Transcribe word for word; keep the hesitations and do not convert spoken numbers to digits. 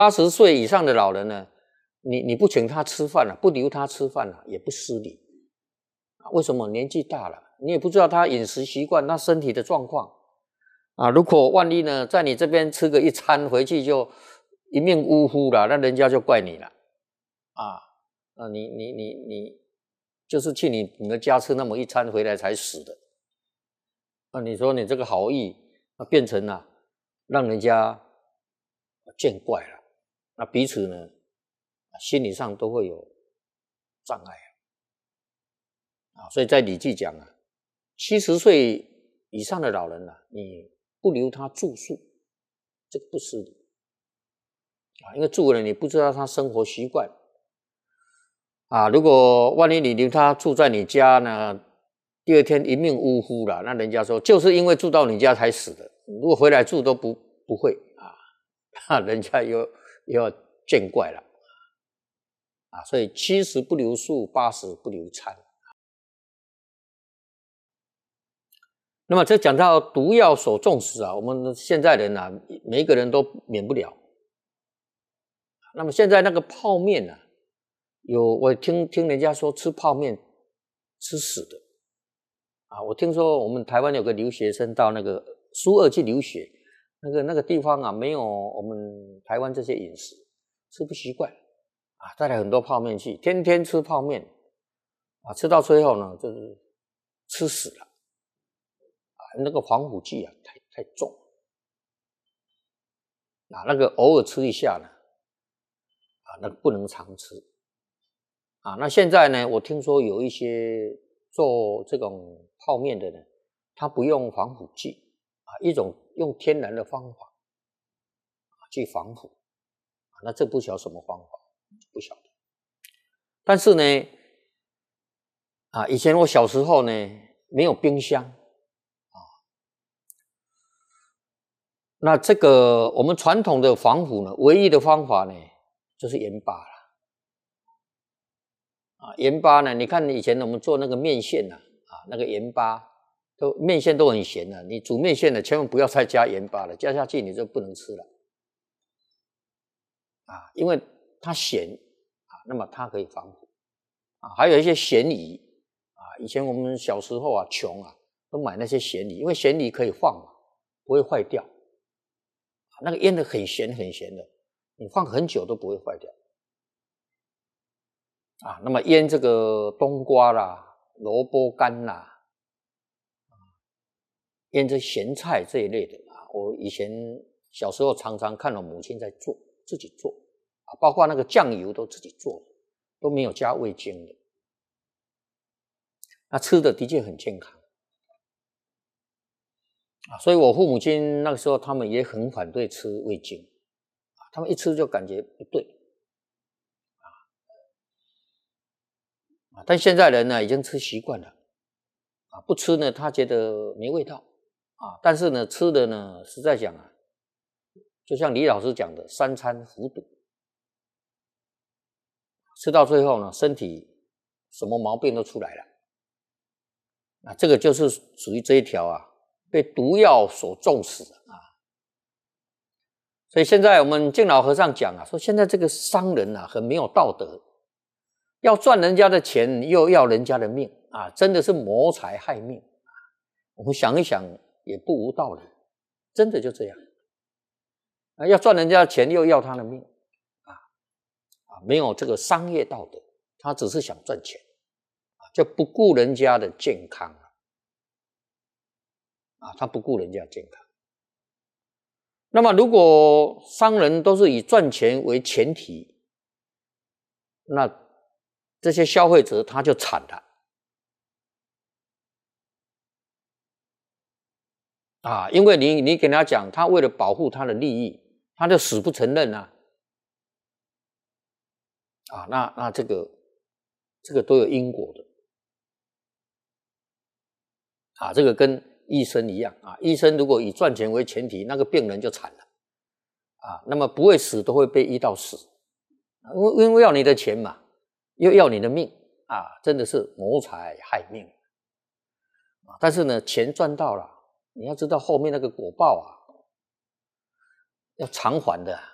八十岁以上的老人呢，你你不请他吃饭了、啊，不留他吃饭了、啊，也不失礼。为什么？年纪大了，你也不知道他饮食习惯，他身体的状况啊。如果万一呢，在你这边吃个一餐，回去就一命呜呼了，那人家就怪你了啊。那你你你你就是去你你们家吃那么一餐，回来才死的。那你说你这个好意，那变成了让人家见怪了，那彼此呢，心理上都会有障碍啊。所以在《礼记》讲啊，七十岁以上的老人啊，你不留他住宿，这个不失礼啊，因为住了你不知道他生活习惯啊。如果万一你留他住在你家呢，第二天一命呜呼了，那人家说就是因为住到你家才死的，如果回来住都不不会啊，那人家又又要见怪了啊。所以七十不留宿，八十不留餐。那么这讲到毒药所中时啊，我们现在人啊，每一个人都免不了。那么现在那个泡面啊，有我听听人家说吃泡面吃死的啊。我听说我们台湾有个留学生到那个苏俄去留学，那个那个地方啊，没有我们台湾这些饮食，吃不习惯啊，带了很多泡面去，天天吃泡面啊，吃到最后呢，就是吃死了。那个防腐剂啊，太太重啊，那个偶尔吃一下呢，啊，那个不能常吃啊。那现在呢，我听说有一些做这种泡面的呢，他不用防腐剂啊，一种用天然的方法啊去防腐啊。那这不晓得什么方法，不晓得。但是呢，啊，以前我小时候呢，没有冰箱。那这个我们传统的防腐呢，唯一的方法呢，就是盐巴了。啊，盐巴呢，你看以前我们做那个面线啊，啊，那个盐巴都面线都很咸的，你煮面线呢，千万不要再加盐巴了，加下去你就不能吃了。啊，因为它咸啊，那么它可以防腐啊。还有一些咸鱼啊，以前我们小时候啊，穷啊，都买那些咸鱼，因为咸鱼可以放嘛，不会坏掉。那个腌的很咸很咸的，你放很久都不会坏掉啊。那么腌这个冬瓜啦、萝卜干啦，腌这咸菜这一类的啊，我以前小时候常常看到母亲在做，自己做啊，包括那个酱油都自己做，都没有加味精的。那吃的的确很健康啊，所以我父母亲那个时候他们也很反对吃味精啊，他们一吃就感觉不对啊。但现在人呢已经吃习惯了啊，不吃呢他觉得没味道啊，但是呢吃的呢实在讲啊，就像李老师讲的，三餐服毒，吃到最后呢身体什么毛病都出来了啊，这个就是属于这一条啊。被毒药所中死啊！所以现在我们敬老和尚讲啊，说现在这个商人啊，很没有道德，要赚人家的钱，又要人家的命啊，真的是谋财害命。我们想一想，也不无道理，真的就这样啊，要赚人家的钱，又要他的命啊啊，没有这个商业道德，他只是想赚钱啊，就不顾人家的健康。啊，他不顾人家健康。那么，如果商人都是以赚钱为前提，那这些消费者他就惨了啊！因为你你给他讲，他为了保护他的利益，他就死不承认啊！啊，那那这个这个都有因果的啊，这个跟医生一样啊，医生如果以赚钱为前提，那个病人就惨了啊。那么不会死都会被医到死，因为因为要你的钱嘛，又要你的命啊，真的是谋财害命啊。但是呢，钱赚到了，你要知道后面那个果报啊，要偿还的。